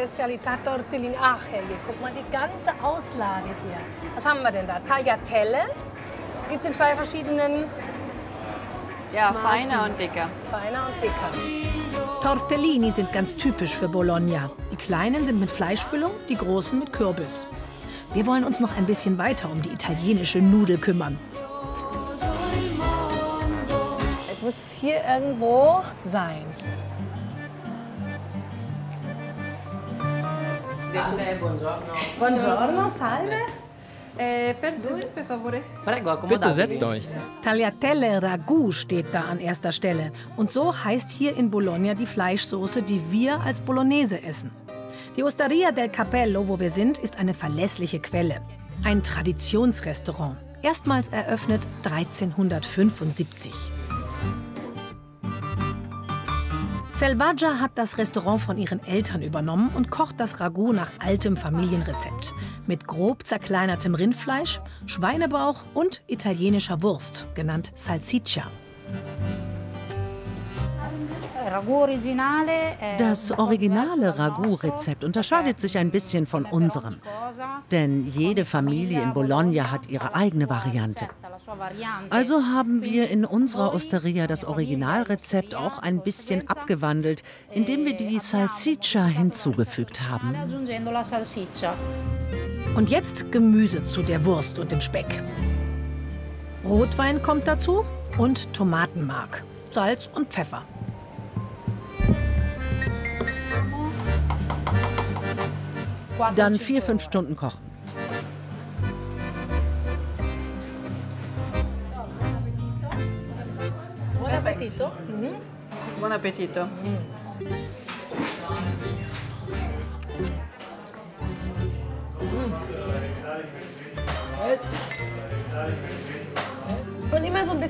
Spezialität Tortellini. Ach, herrje, guck mal, die ganze Auslage hier. Was haben wir denn da? Tagliatelle. Gibt es in 2 verschiedenen Ja, Maßen. feiner und dicker. Feiner und dicker. Tortellini sind ganz typisch für Bologna. Die kleinen sind mit Fleischfüllung, die großen mit Kürbis. Wir wollen uns noch ein bisschen weiter um die italienische Nudel kümmern. Jetzt muss es hier irgendwo sein. Salve, buongiorno. Buongiorno, salve. Per due, per favore. Prego, Bitte accomodatevi. setzt euch. Tagliatelle Ragout steht da an erster Stelle. Und so heißt hier in Bologna die Fleischsoße, die wir als Bolognese essen. Die Osteria del Cappello, wo wir sind, ist eine verlässliche Quelle. Ein Traditionsrestaurant. Erstmals eröffnet 1375. Selvaggia hat das Restaurant von ihren Eltern übernommen und kocht das Ragout nach altem Familienrezept. Mit grob zerkleinertem Rindfleisch, Schweinebauch und italienischer Wurst, genannt Salsiccia. Das originale Ragout-Rezept unterscheidet sich ein bisschen von unserem. Denn jede Familie in Bologna hat ihre eigene Variante. Also haben wir in unserer Osteria das Originalrezept auch ein bisschen abgewandelt, indem wir die Salsiccia hinzugefügt haben. Und jetzt Gemüse zu der Wurst und dem Speck. Rotwein kommt dazu und Tomatenmark, Salz und Pfeffer. Dann 4-5 Stunden kochen. Buon appetito. Buon appetito. Und immer so ein bisschen